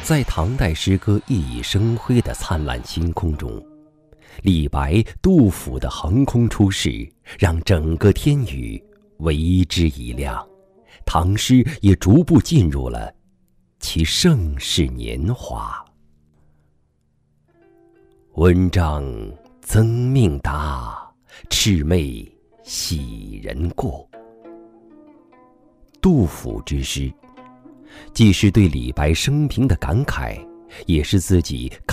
在唐代诗歌熠熠生辉的灿烂星空中，李白、杜甫的横空出世，让整个天宇为之一亮，唐诗也逐步进入了其盛世年华。温帐增命达，魑魅喜人过。杜甫之诗，既是对李白生平的感慨，也是自己